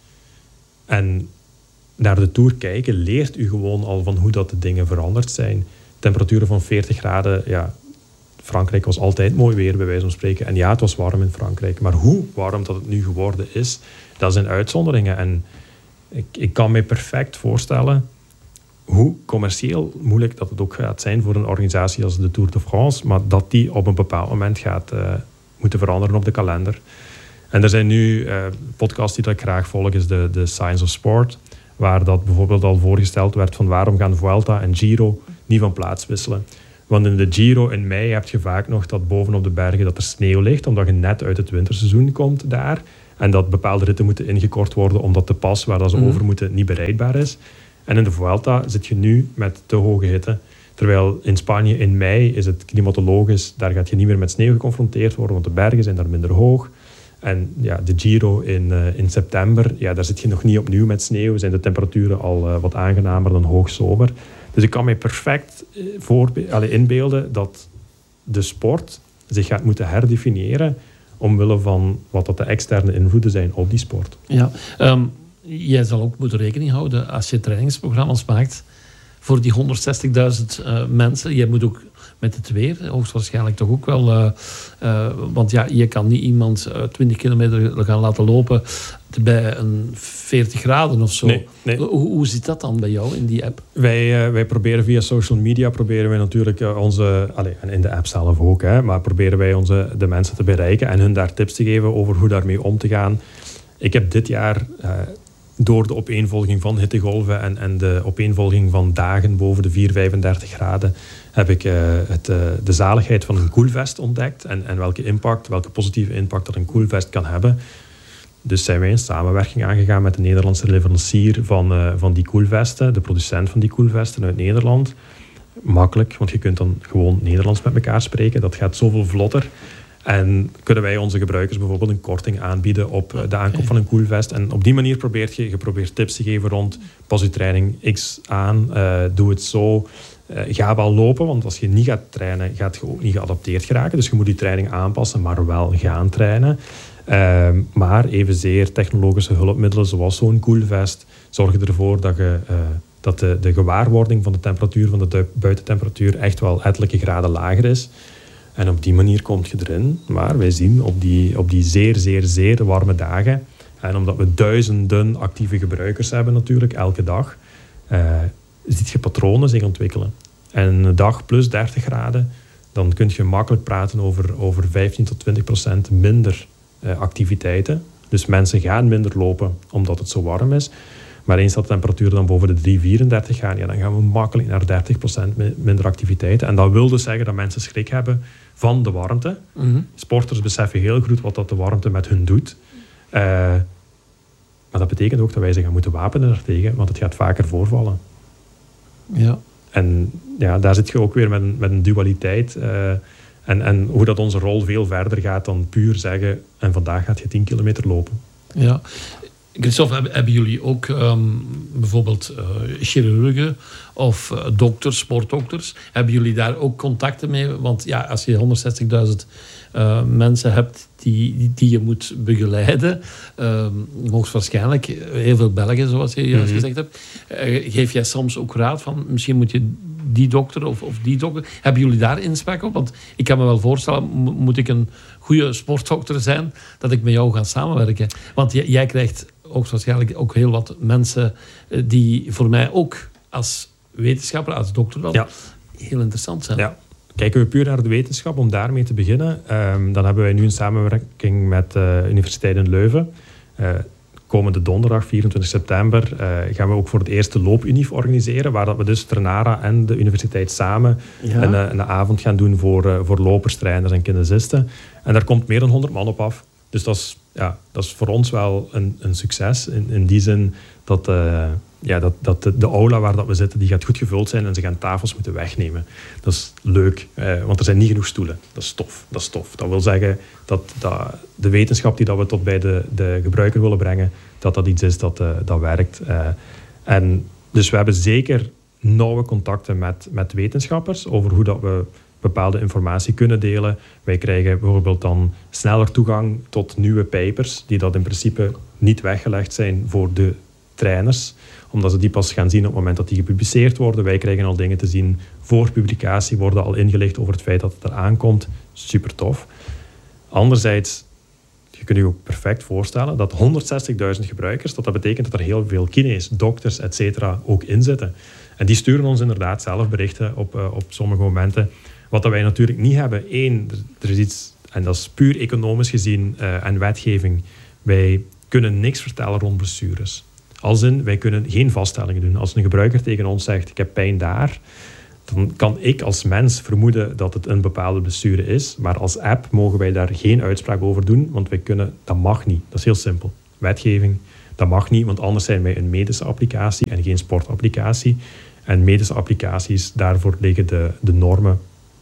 En naar de Tour kijken leert u gewoon al van hoe dat de dingen veranderd zijn. Temperaturen van veertig graden, ja, Frankrijk was altijd mooi weer, bij wijze van spreken. En ja, het was warm in Frankrijk. Maar hoe warm dat het nu geworden is, dat zijn uitzonderingen. En ik, ik kan me perfect voorstellen hoe commercieel moeilijk dat het ook gaat zijn voor een organisatie als de Tour de France, maar dat die op een bepaald moment gaat uh, moeten veranderen op de kalender. En er zijn nu uh, podcasts die dat ik graag volg, is de, de Science of Sport, waar dat bijvoorbeeld al voorgesteld werd van waarom gaan Vuelta en Giro niet van plaats wisselen. Want in de Giro in mei heb je vaak nog dat bovenop de bergen dat er sneeuw ligt, omdat je net uit het winterseizoen komt daar. En dat bepaalde ritten moeten ingekort worden, omdat de pas waar dat ze mm. over moeten niet bereikbaar is. En in de Vuelta zit je nu met te hoge hitte. Terwijl in Spanje in mei is het klimatologisch, daar gaat je niet meer met sneeuw geconfronteerd worden, want de bergen zijn daar minder hoog. En ja, de Giro in, uh, in september, ja, daar zit je nog niet opnieuw met sneeuw. Zijn de temperaturen al uh, wat aangenamer dan hoogzomer. Dus ik kan mij perfect uh, voorbe- allee, inbeelden dat de sport zich gaat moeten herdefiniëren omwille van wat dat de externe invloeden zijn op die sport. Ja, um, jij zal ook moeten rekening houden als je trainingsprogramma's maakt voor die honderdzestigduizend uh, mensen. Je moet ook met het weer, hoogstwaarschijnlijk toch ook wel. Uh, uh, want ja, je kan niet iemand uh, twintig kilometer gaan laten lopen bij een veertig graden of zo. Nee, nee. Hoe, hoe zit dat dan bij jou in die app? Wij, uh, wij proberen via social media, proberen wij natuurlijk uh, onze, allez, en in de app zelf ook, hè, maar proberen wij onze, de mensen te bereiken en hun daar tips te geven over hoe daarmee om te gaan. Ik heb dit jaar, uh, door de opeenvolging van hittegolven en, en de opeenvolging van dagen boven de vier, vijfendertig graden, heb ik uh, het, uh, de zaligheid van een koelvest ontdekt en, en welke impact, welke positieve impact dat een koelvest kan hebben. Dus zijn wij een samenwerking aangegaan met de Nederlandse leverancier van, uh, van die koelvesten, de producent van die koelvesten uit Nederland. Makkelijk, want je kunt dan gewoon Nederlands met elkaar spreken. Dat gaat zoveel vlotter. En kunnen wij onze gebruikers bijvoorbeeld een korting aanbieden op de aankoop okay. van een koelvest. En op die manier probeert je, je probeert tips te geven rond pas je training X aan, uh, doe het zo. Uh, ga wel lopen, want als je niet gaat trainen, gaat je ook niet geadapteerd geraken. Dus je moet je training aanpassen, maar wel gaan trainen. Uh, maar evenzeer technologische hulpmiddelen zoals zo'n koelvest zorgen ervoor dat, je, uh, dat de, de gewaarwording van de temperatuur, van de buitentemperatuur echt wel ettelijke graden lager is. En op die manier kom je erin. Maar wij zien op die, op die zeer, zeer, zeer warme dagen, en omdat we duizenden actieve gebruikers hebben natuurlijk, elke dag, uh, ziet je patronen zich ontwikkelen. En een dag plus dertig graden, dan kun je makkelijk praten over, over vijftien tot twintig procent minder uh, activiteiten. Dus mensen gaan minder lopen omdat het zo warm is. Maar eens dat de temperatuur dan boven de drie, vierendertig gaan, ja, dan gaan we makkelijk naar dertig procent minder activiteiten. En dat wil dus zeggen dat mensen schrik hebben van de warmte. Mm-hmm. Sporters beseffen heel goed wat dat de warmte met hun doet. Uh, maar dat betekent ook dat wij zich gaan moeten wapenen daartegen, want het gaat vaker voorvallen. Ja. En ja, daar zit je ook weer met een, met een dualiteit. Uh, en, en hoe dat onze rol veel verder gaat dan puur zeggen, en vandaag gaat je tien kilometer lopen. Ja. Christophe, hebben jullie ook um, bijvoorbeeld uh, chirurgen of uh, dokters, sportdokters? Hebben jullie daar ook contacten mee? Want ja, als je honderdzestigduizend uh, mensen hebt die, die, die je moet begeleiden, um, hoogstwaarschijnlijk heel veel Belgen, zoals je juist mm-hmm. gezegd hebt, uh, geef jij soms ook raad van, misschien moet je die dokter of, of die dokter. Hebben jullie daar inspraak op? Want ik kan me wel voorstellen, mo- moet ik een goede sportdokter zijn, dat ik met jou ga samenwerken. Want j- jij krijgt hoogstwaarschijnlijk ook heel wat mensen die voor mij ook als wetenschapper, als dokter wel, ja. heel interessant zijn. Ja. Kijken we puur naar de wetenschap, om daarmee te beginnen, um, dan hebben wij nu een samenwerking met de uh, Universiteit in Leuven. Uh, komende donderdag, vierentwintig september, uh, gaan we ook voor het eerste loopunief organiseren, waar dat we dus Ternara en de universiteit samen ja. een, een avond gaan doen voor, uh, voor lopers, trainers en kinesisten. En daar komt meer dan honderd man op af. Dus dat is, ja, dat is voor ons wel een, een succes. In, in die zin dat, uh, ja, dat, dat de, de aula waar dat we zitten, die gaat goed gevuld zijn en ze gaan tafels moeten wegnemen. Dat is leuk, uh, want er zijn niet genoeg stoelen. Dat is tof. Dat is tof. Dat wil zeggen dat, dat de wetenschap die dat we tot bij de, de gebruiker willen brengen, dat dat iets is dat, uh, dat werkt. Uh, en dus we hebben zeker nauwe contacten met, met wetenschappers over hoe dat we bepaalde informatie kunnen delen. Wij krijgen bijvoorbeeld dan sneller toegang tot nieuwe papers, die dat in principe niet weggelegd zijn voor de trainers, omdat ze die pas gaan zien op het moment dat die gepubliceerd worden. Wij krijgen al dingen te zien voor publicatie, worden al ingelicht over het feit dat het eraan komt. Super tof. Anderzijds, je kunt je ook perfect voorstellen dat honderdzestigduizend gebruikers, dat dat betekent dat er heel veel kines, dokters, et cetera ook in zitten. En die sturen ons inderdaad zelf berichten op, uh, op sommige momenten. Wat dat wij natuurlijk niet hebben, één, er is iets, en dat is puur economisch gezien uh, en wetgeving, wij kunnen niks vertellen rond blessures. Als in, wij kunnen geen vaststellingen doen. Als een gebruiker tegen ons zegt, ik heb pijn daar, dan kan ik als mens vermoeden dat het een bepaalde blessure is. Maar als app mogen wij daar geen uitspraak over doen, want wij kunnen, dat mag niet. Dat is heel simpel. Wetgeving, dat mag niet, want anders zijn wij een medische applicatie en geen sportapplicatie. En medische applicaties, daarvoor liggen de, de normen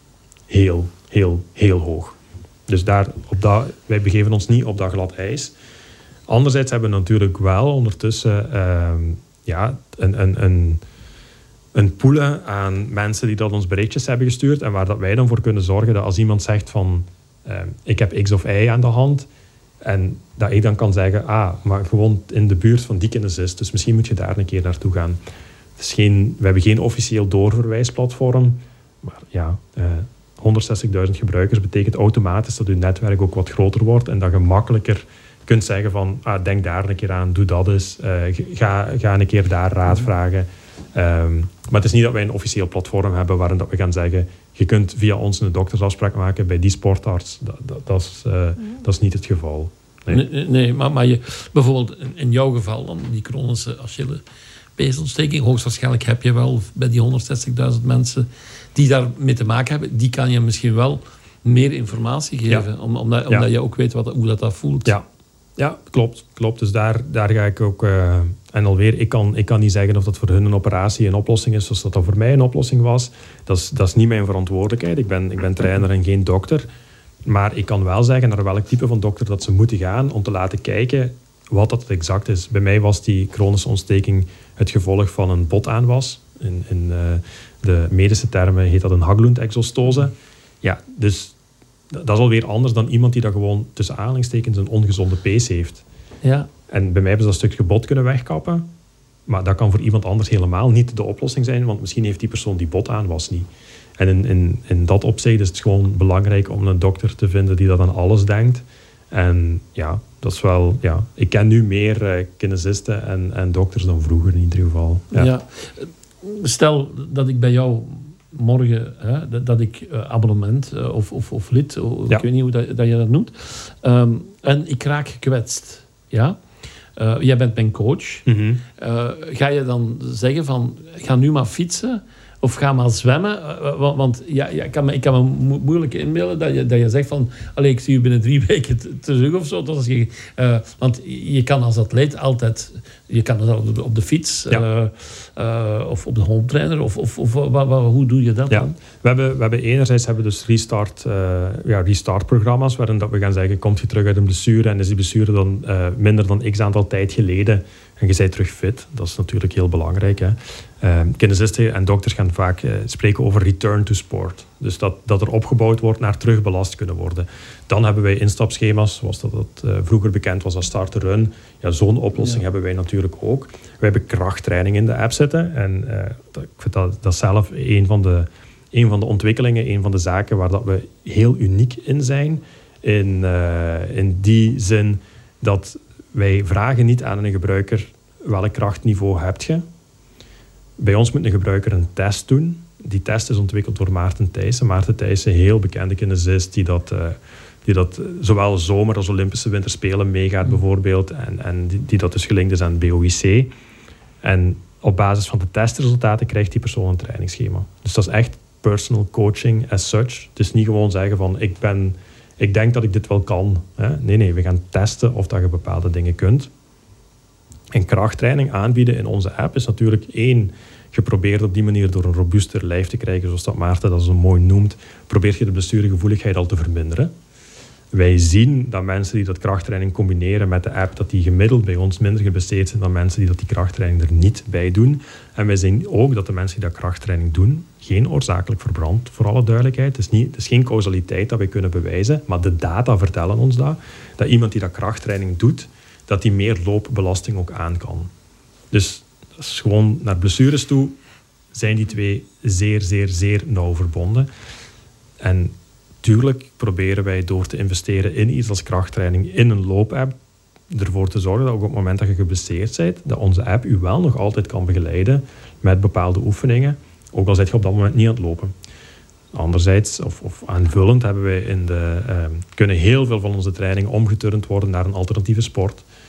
heel, heel, heel hoog. Dus daar, op dat, wij begeven ons niet op dat glad ijs. Anderzijds hebben we natuurlijk wel ondertussen uh, ja, een, een, een, een poelen aan mensen die dat ons berichtjes hebben gestuurd en waar dat wij dan voor kunnen zorgen dat als iemand zegt van uh, ik heb X of Y aan de hand en dat ik dan kan zeggen, ah, maar gewoon in de buurt van die kinesist, dus misschien moet je daar een keer naartoe gaan. Het is geen, we hebben geen officieel doorverwijsplatform, maar ja, uh, honderdzestigduizend gebruikers betekent automatisch dat je netwerk ook wat groter wordt en dat je makkelijker kunt zeggen van, ah, denk daar een keer aan, doe dat eens, uh, ga, ga een keer daar raad vragen. Um, maar het is niet dat wij een officieel platform hebben waarin dat we gaan zeggen, je kunt via ons een doktersafspraak maken bij die sportarts. Dat, dat, dat, is, uh, dat is niet het geval. Nee, nee, nee maar, maar je, bijvoorbeeld in jouw geval, dan die chronische Achillespeesontsteking, hoogstwaarschijnlijk heb je wel bij die honderdzestigduizend mensen die daarmee te maken hebben, die kan je misschien wel meer informatie geven, ja. om, omdat, omdat ja. je ook weet wat, hoe dat, dat voelt. Ja. Ja, klopt. klopt. Dus daar, daar ga ik ook... Uh, en alweer, ik kan, ik kan niet zeggen of dat voor hun een operatie een oplossing is, zoals dat, dat voor mij een oplossing was. Dat is, dat is niet mijn verantwoordelijkheid. Ik ben, ik ben trainer en geen dokter. Maar ik kan wel zeggen naar welk type van dokter dat ze moeten gaan om te laten kijken wat dat exact is. Bij mij was die chronische ontsteking het gevolg van een botaanwas. In, in uh, de medische termen heet dat een Haglund-exostose. Ja, dus... Dat is alweer anders dan iemand die dat gewoon tussen aanhalingstekens een ongezonde pees heeft. Ja. En bij mij hebben ze dat stukje bot kunnen wegkappen. Maar dat kan voor iemand anders helemaal niet de oplossing zijn, want misschien heeft die persoon die bot aan was niet. En in, in, in dat opzicht is het gewoon belangrijk om een dokter te vinden die dat aan alles denkt. En ja, dat is wel... Ja, ik ken nu meer uh, kinesisten en, en dokters dan vroeger in ieder geval. Ja. Ja. Stel dat ik bij jou... morgen, hè, dat, dat ik uh, abonnement uh, of, of, of lid, of, ja. ik weet niet hoe dat, dat je dat noemt, um, en ik raak gekwetst. Ja? Uh, jij bent mijn coach. Mm-hmm. Uh, ga je dan zeggen van, ga nu maar fietsen of ga maar zwemmen? Uh, want want ja, ja, ik, kan me, ik kan me mo- moeilijk inbeelden dat je, dat je zegt van, allee, ik zie je binnen drie weken t- terug of zo. Als je, uh, want je kan als atleet altijd, je kan dat op de, op de fiets ja. uh, uh, of op de home trainer of, of, of wa, wa, hoe doe je dat ja. dan? We hebben, we hebben enerzijds hebben we dus restart, uh, ja, restart programma's waarin dat we gaan zeggen, komt je terug uit een blessure en is die blessure dan uh, minder dan x aantal tijd geleden en je bent terug fit. Dat is natuurlijk heel belangrijk. Hè. Uh, kinesisten en dokters gaan vaak uh, spreken over return to sport. Dus dat, dat er opgebouwd wordt naar terugbelast kunnen worden. Dan hebben wij instapschema's, zoals dat, dat uh, vroeger bekend was als start-to-run. Ja, zo'n oplossing ja. hebben wij natuurlijk ook. We hebben krachttraining in de app zitten. En uh, dat, ik vind dat, dat zelf een van, de, een van de ontwikkelingen, een van de zaken waar dat we heel uniek in zijn. In, uh, in die zin dat wij vragen niet aan een gebruiker welk krachtniveau heb je. Bij ons moet een gebruiker een test doen. Die test is ontwikkeld door Maarten Thijssen. Maarten Thijssen, heel bekende kinesist, die dat, uh, die dat zowel zomer- als Olympische winterspelen meegaat mm. bijvoorbeeld. En, en die, die dat dus gelinkt is aan het B O I C. En op basis van de testresultaten krijgt die persoon een trainingsschema. Dus dat is echt personal coaching as such. Het is niet gewoon zeggen van, ik, ben, ik denk dat ik dit wel kan. Hè? Nee, nee, we gaan testen of dat je bepaalde dingen kunt. En krachttraining aanbieden in onze app is natuurlijk één, geprobeerd op die manier door een robuuster lijf te krijgen, zoals dat Maarten dat zo mooi noemt, probeert je de blessuregevoeligheid al te verminderen. Wij zien dat mensen die dat krachttraining combineren met de app, dat die gemiddeld bij ons minder geblesseerd zijn dan mensen die dat die krachttraining er niet bij doen. En wij zien ook dat de mensen die dat krachttraining doen, geen oorzakelijk verbrand, voor alle duidelijkheid. Het is, niet, het is geen causaliteit dat wij kunnen bewijzen, maar de data vertellen ons dat, dat iemand die dat krachttraining doet, dat die meer loopbelasting ook aan kan. Dus dat is gewoon naar blessures toe zijn die twee zeer, zeer, zeer nauw verbonden. En tuurlijk proberen wij door te investeren in iets als krachttraining, in een loopapp, ervoor te zorgen dat ook op het moment dat je geblesseerd bent, dat onze app u wel nog altijd kan begeleiden met bepaalde oefeningen, ook al zit je op dat moment niet aan het lopen. Anderzijds, of, of aanvullend, hebben wij in de, uh, kunnen heel veel van onze trainingen omgeturnd worden naar een alternatieve sport.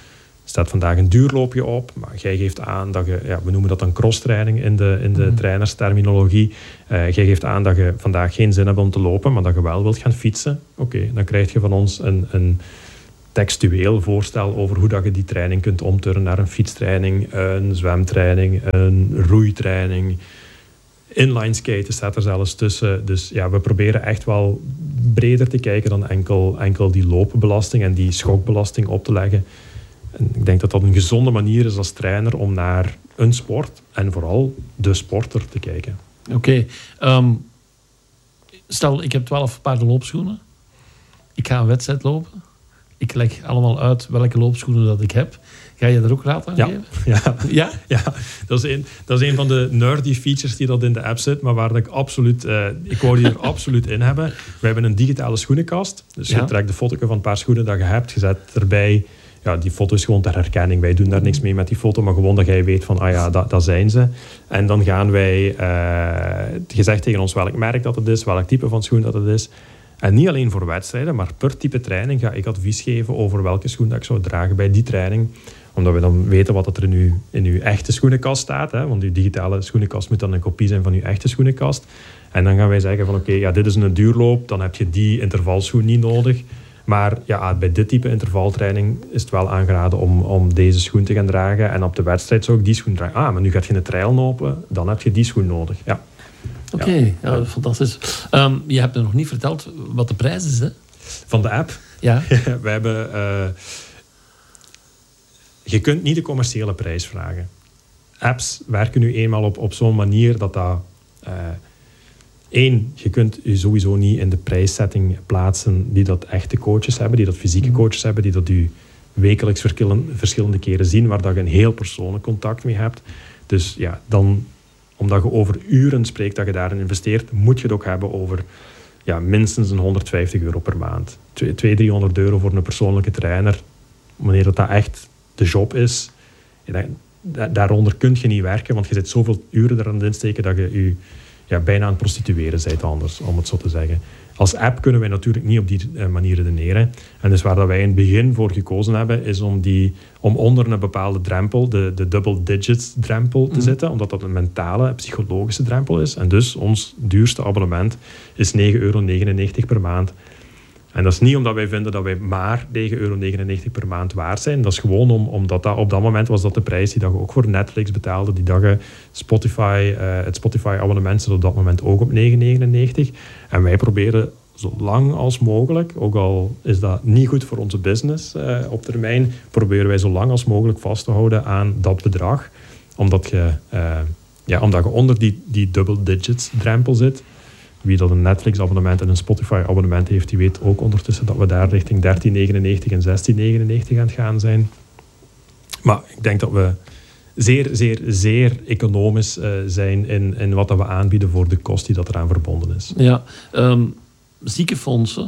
staat vandaag een duurloopje op, maar jij geeft aan dat je, ja, we noemen dat dan crosstraining in de, in de mm. trainersterminologie. Uh, jij geeft aan dat je vandaag geen zin hebt om te lopen, maar dat je wel wilt gaan fietsen. Oké, okay, dan krijg je van ons een, een textueel voorstel over hoe dat je die training kunt omturnen naar een fietstraining, een zwemtraining, een roeitraining. Inline skaten staat er zelfs tussen. Dus ja, we proberen echt wel breder te kijken dan enkel, enkel die loopbelasting en die schokbelasting op te leggen. En ik denk dat dat een gezonde manier is als trainer om naar een sport en vooral de sporter te kijken. Oké. Okay. Um, stel, ik heb twaalf paarden loopschoenen. Ik ga een wedstrijd lopen. Ik leg allemaal uit welke loopschoenen dat ik heb. Ga je er ook raad aan ja. geven? Ja, ja? ja. Dat, is een, dat is een van de nerdy features die dat in de app zit, maar waar ik absoluut, uh, ik wou die er absoluut in hebben. We hebben een digitale schoenenkast. Dus ja. je trekt de foto van een paar schoenen dat je hebt. Je zet erbij, ja, die foto is gewoon ter herkenning. Wij doen daar niks mee met die foto, maar gewoon dat jij weet van, ah ja, dat, dat zijn ze. En dan gaan wij, uh, je zegt tegen ons welk merk dat het is, welk type van schoen dat het is. En niet alleen voor wedstrijden, maar per type training ga ik advies geven over welke schoen dat ik zou dragen bij die training. Omdat we dan weten wat er in uw, in uw echte schoenenkast staat. Hè? Want uw digitale schoenenkast moet dan een kopie zijn van uw echte schoenenkast. En dan gaan wij zeggen van oké, okay, ja, dit is een duurloop. Dan heb je die intervalschoen niet nodig. Maar ja, bij dit type intervaltraining is het wel aangeraden om, om deze schoen te gaan dragen. En op de wedstrijd zou ik die schoen dragen. Ah, maar nu gaat je een trail lopen. Dan heb je die schoen nodig. Ja. Oké, okay, ja. ja, fantastisch. Um, je hebt me nog niet verteld wat de prijs is, hè? Van de app? Ja. We hebben... Uh, je kunt niet de commerciële prijs vragen. Apps werken nu eenmaal op, op zo'n manier dat dat... Uh, één, je kunt je sowieso niet in de prijssetting plaatsen die dat echte coaches hebben, die dat fysieke coaches hebben, die dat u wekelijks verschillende, verschillende keren zien, waar dat je een heel persoonlijk contact mee hebt. Dus ja, dan... Omdat je over uren spreekt dat je daarin investeert, moet je het ook hebben over ja, minstens een honderdvijftig euro per maand. tweehonderd, driehonderd euro voor een persoonlijke trainer. Wanneer dat, dat echt de job is, daaronder kun je niet werken, want je zit zoveel uren erin insteken dat je je ja, bijna aan het prostitueren bent anders, om het zo te zeggen. Als app kunnen wij natuurlijk niet op die manier redeneren. En dus waar dat wij in het begin voor gekozen hebben, is om, die, om onder een bepaalde drempel, de, de double digits drempel te mm. zitten, omdat dat een mentale, psychologische drempel is. En dus ons duurste abonnement is negen euro negenennegentig per maand. En dat is niet omdat wij vinden dat wij maar negen euro negenennegentig per maand waard zijn. Dat is gewoon om, omdat dat op dat moment was dat de prijs die dat je ook voor Netflix betaalde. Die dat je Spotify, uh, het Spotify-abonnement zit op dat moment ook op negen negenennegentig. En wij proberen zo lang als mogelijk, ook al is dat niet goed voor onze business uh, op termijn, proberen wij zo lang als mogelijk vast te houden aan dat bedrag. Omdat je, uh, ja, omdat je onder die, die double digits drempel zit. Wie dat een Netflix-abonnement en een Spotify-abonnement heeft, die weet ook ondertussen dat we daar richting dertien negenennegentig en zestien negenennegentig aan het gaan zijn. Maar ik denk dat we zeer, zeer, zeer economisch uh, zijn in, in wat dat we aanbieden voor de kost die dat eraan verbonden is. Ja, um, ziekenfondsen.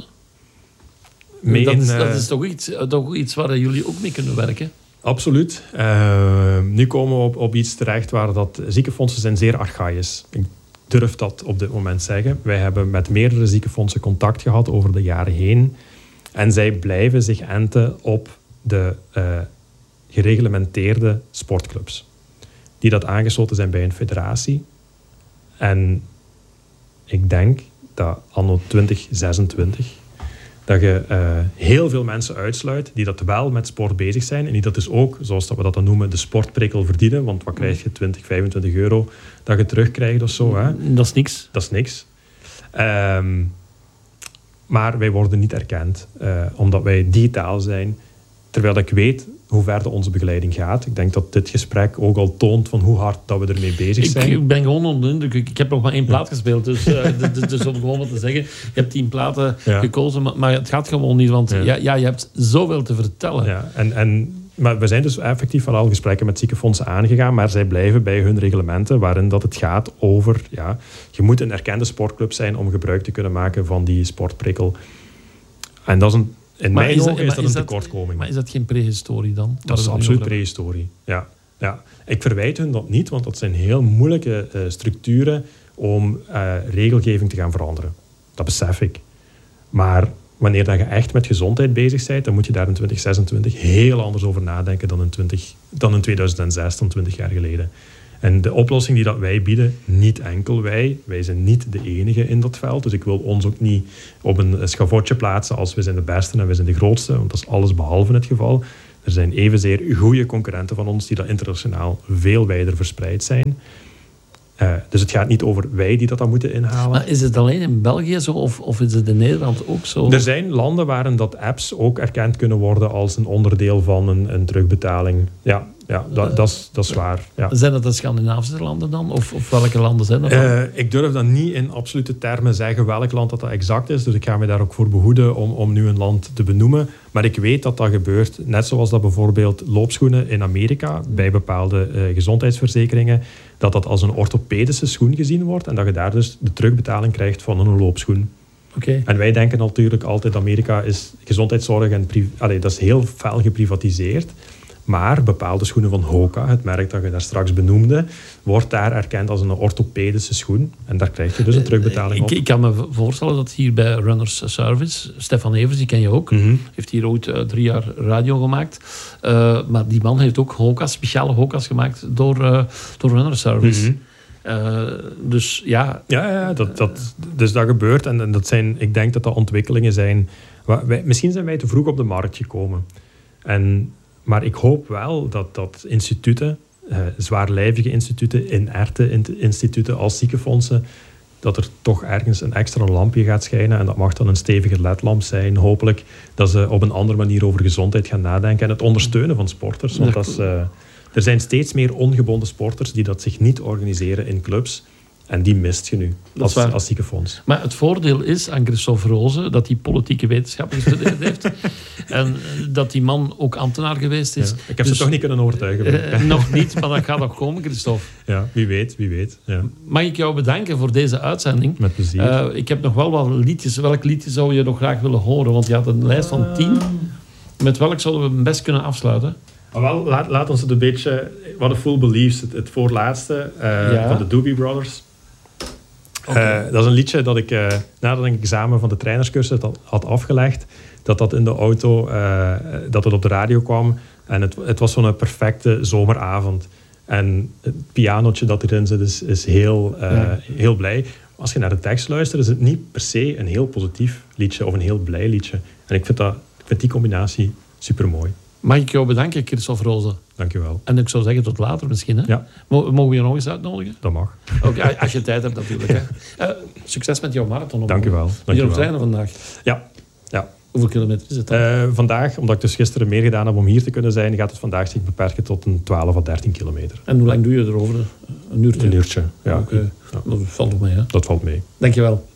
Mee dat, is, in, uh, dat is toch iets, toch iets waar jullie ook mee kunnen werken? Absoluut. Uh, nu komen we op, op iets terecht waar dat ziekenfondsen zijn zeer archaïs. Ik durf dat op dit moment zeggen. Wij hebben met meerdere ziekenfondsen contact gehad over de jaren heen. En zij blijven zich enten op de uh, gereglementeerde sportclubs. Die dat aangesloten zijn bij een federatie. En ik denk dat anno twintig zesentwintig... dat je uh, heel veel mensen uitsluit die dat wel met sport bezig zijn en die dat dus ook, zoals dat we dat dan noemen, de sportprikkel verdienen. Want wat krijg je? twintig, vijfentwintig euro dat je terugkrijgt of zo. Hè? Dat is niks. Dat is niks. Um, maar wij worden niet erkend, uh, omdat wij digitaal zijn. Terwijl ik weet hoe ver de onze begeleiding gaat. Ik denk dat dit gesprek ook al toont van hoe hard dat we ermee bezig zijn. Ik, ik ben gewoon onder de indruk. Ik heb nog maar één plaat gespeeld. Dus, uh, dus, dus om gewoon wat te zeggen. Je hebt tien platen ja. gekozen, maar, maar het gaat gewoon niet. Want ja. Ja, ja, je hebt zoveel te vertellen. Ja, en, en, maar we zijn dus effectief wel al gesprekken met ziekenfondsen aangegaan, maar zij blijven bij hun reglementen waarin dat het gaat over... Ja, je moet een erkende sportclub zijn om gebruik te kunnen maken van die sportprikkel. En dat is een... In maar mijn is ogen dat, is dat een tekortkoming. Maar is dat geen prehistorie dan? Dat is absoluut prehistorie, ja. ja. Ik verwijt hun dat niet, want dat zijn heel moeilijke uh, structuren om uh, regelgeving te gaan veranderen. Dat besef ik. Maar wanneer dat je echt met gezondheid bezig bent, dan moet je daar in twintig zesentwintig heel anders over nadenken dan in, twintig, dan in tweeduizend zes, dan twintig jaar geleden. En de oplossing die dat wij bieden, niet enkel wij, wij zijn niet de enige in dat veld. Dus ik wil ons ook niet op een schavotje plaatsen als we zijn de beste en we zijn de grootste, want dat is alles behalve het geval. Er zijn evenzeer goede concurrenten van ons die dat internationaal veel wijder verspreid zijn. Uh, dus het gaat niet over wij die dat dan moeten inhalen. Maar is het alleen in België zo of, of is het in Nederland ook zo? Er zijn landen waarin dat apps ook erkend kunnen worden als een onderdeel van een, een terugbetaling. Ja, ja dat, uh, dat, is, dat is waar. Ja. Zijn dat de Scandinavische landen dan? Of, of welke landen zijn dat dan? Uh, ik durf dan niet in absolute termen zeggen welk land dat, dat exact is. Dus ik ga me daar ook voor behoeden om, om nu een land te benoemen. Maar ik weet dat dat gebeurt. Net zoals dat bijvoorbeeld loopschoenen in Amerika bij bepaalde uh, gezondheidsverzekeringen, dat dat als een orthopedische schoen gezien wordt en dat je daar dus de terugbetaling krijgt van een loopschoen. Okay. En wij denken natuurlijk altijd, Amerika is gezondheidszorg en allee, dat is heel fel geprivatiseerd. Maar bepaalde schoenen van Hoka, het merk dat je daar straks benoemde, wordt daar erkend als een orthopedische schoen. En daar krijg je dus een terugbetaling op. Ik, ik kan me voorstellen dat hier bij Runners Service, Stefan Evers, die ken je ook, mm-hmm. heeft hier ooit uh, drie jaar radio gemaakt. Uh, maar die man heeft ook Hoka's, speciale Hoka's gemaakt door, uh, door Runners Service. Mm-hmm. Uh, dus ja... Ja, ja dat, dat, dus dat gebeurt. En, en dat zijn, ik denk dat dat ontwikkelingen zijn. Wij, misschien zijn wij te vroeg op de markt gekomen. En... Maar ik hoop wel dat, dat instituten, eh, zwaarlijvige instituten, inerte instituten als ziekenfondsen, dat er toch ergens een extra lampje gaat schijnen. En dat mag dan een stevige ledlamp zijn, hopelijk. Dat ze op een andere manier over gezondheid gaan nadenken. En het ondersteunen van sporters. Want dat is, uh, er zijn steeds meer ongebonden sporters die dat zich niet organiseren in clubs. En die mist je nu als, als ziekenfonds. Maar het voordeel is aan Christophe Roze dat hij politieke wetenschappen gestudeerd heeft. En dat die man ook ambtenaar geweest is. Ja, ik heb dus, ze toch niet kunnen overtuigen. Uh, nog niet, maar dat gaat nog komen, Christophe. Ja, wie weet, wie weet. Ja. Mag ik jou bedanken voor deze uitzending? Met plezier. Uh, ik heb nog wel wat liedjes. Welk liedje zou je nog graag willen horen? Want je had een lijst van tien. Met welk zouden we het best kunnen afsluiten? Maar wel, laat, laat ons het een beetje... What a Fool Believes, het, het voorlaatste uh, ja. van de Doobie Brothers. Okay. Uh, dat is een liedje dat ik uh, nadat ik het examen van de trainerscursus had, had afgelegd, dat dat in de auto, uh, dat het op de radio kwam. En het, het was zo'n perfecte zomeravond. En het pianotje dat erin zit is, is heel, uh, ja. heel blij. Als je naar de tekst luistert, is het niet per se een heel positief liedje of een heel blij liedje. En ik vind, dat, ik vind die combinatie supermooi. Mag ik jou bedanken, Christophe Roze? Dank je wel. En ik zou zeggen tot later misschien. Hè? Ja. Mogen we je nog eens uitnodigen? Dat mag. Ook als je tijd hebt natuurlijk. Hè? Uh, succes met jouw marathon. Dank je wel. Moet je nog trainen vandaag? Ja. ja. Hoeveel kilometer is het dan? Uh, vandaag, omdat ik dus gisteren meer gedaan heb om hier te kunnen zijn, gaat het vandaag zich beperken tot een twaalf à dertien kilometer. En hoe lang doe je erover? Een uurtje? Een uurtje, ja. Okay. Ja. Dat valt ook mee, hè? Dat valt mee. Dank je wel.